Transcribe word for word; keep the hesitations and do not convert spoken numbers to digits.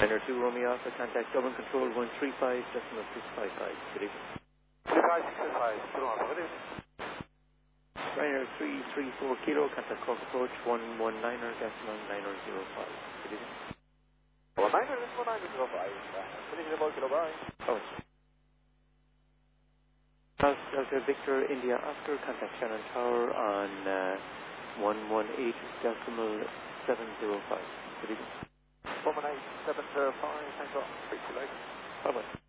Niner two Romeo Alpha, contact Dublin Control one three five decimal six five five. Good evening. three five six five, Dublin Alpha, good evening. Ryanair three three four Kilo, contact Cork approach one one niner decimal niner zero five. Good evening. one niner decimal niner zero five. Good evening, Boy Kilo, bye. Oh. Delta Victor India Oscar, contact Shannon Tower on uh, one one eight decimal seven zero five. Good evening. one one eight seven zero five, thanks a lot. Speak to you later. Bye-bye.